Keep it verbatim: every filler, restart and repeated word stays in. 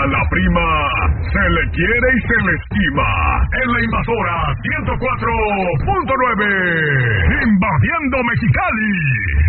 la prima se le quiere y se le estima. En la Invasora ciento cuatro punto nueve, invadiendo Mexicali.